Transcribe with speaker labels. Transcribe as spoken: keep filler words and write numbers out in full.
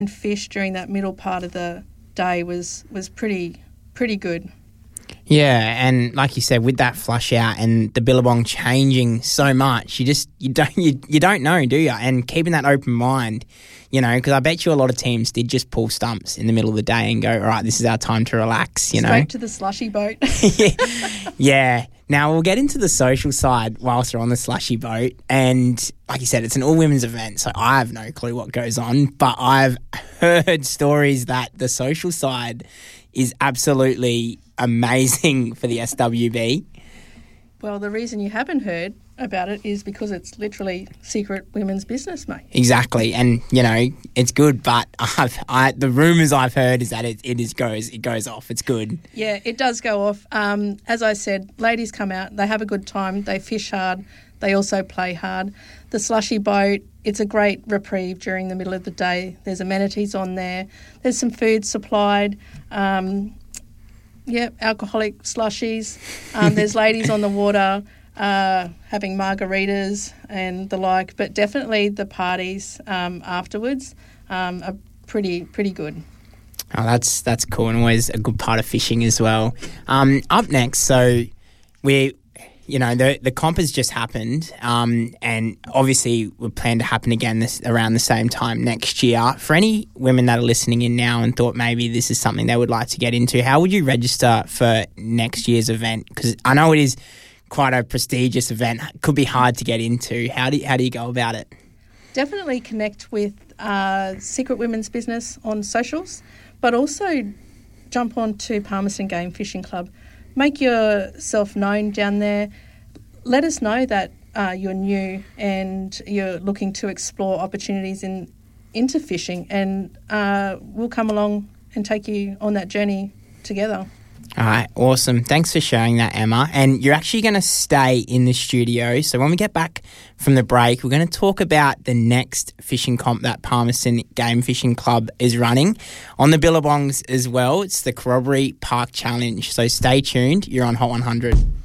Speaker 1: and fish during that middle part of the day was was pretty pretty good.
Speaker 2: Yeah, and like you said, with that flush out and the billabong changing so much, you just you don't you, you don't know, do you? And keeping that open mind, you know, because I bet you a lot of teams did just pull stumps in the middle of the day and go, all right, this is our time to relax. You
Speaker 1: Straight
Speaker 2: know,
Speaker 1: straight to the slushy boat.
Speaker 2: yeah. yeah. Now we'll get into the social side whilst we're on the slushy boat, and like you said, it's an all women's event, so I have no clue what goes on, but I've heard stories that the social side is absolutely amazing for the S W B.
Speaker 1: Well, the reason you haven't heard about it is because it's literally secret women's business, mate.
Speaker 2: Exactly, and you know it's good, but I've, I the rumours I've heard is that it it is goes it goes off. It's good.
Speaker 1: Yeah, it does go off. Um, as I said, ladies come out, they have a good time, they fish hard, they also play hard. The slushy boat, it's a great reprieve during the middle of the day. There's amenities on there. There's some food supplied. Um, yeah, alcoholic slushies. Um, there's ladies on the water uh, having margaritas and the like, but definitely the parties um, afterwards um, are pretty pretty good.
Speaker 2: Oh, that's that's cool, and always a good part of fishing as well. Um, up next, so we, you know, the the comp has just happened, um, and obviously we plan to happen again this around the same time next year. For any women that are listening in now and thought maybe this is something they would like to get into, how would you register for next year's event? Because I know it is quite a prestigious event. It could be hard to get into. How do you, how do you go about it?
Speaker 1: Definitely connect with uh, Secret Women's Business on socials, but also jump on to Palmerston Game Fishing Club. Make yourself known down there. Let us know that uh, you're new and you're looking to explore opportunities in into fishing, and uh, we'll come along and take you on that journey together.
Speaker 2: All right, awesome. Thanks for sharing that, Emma. And you're actually going to stay in the studio. So when we get back from the break, we're going to talk about the next fishing comp that Palmerston Game Fishing Club is running on the billabongs as well. It's the Corroboree Park Challenge. So stay tuned. You're on Hot one hundred.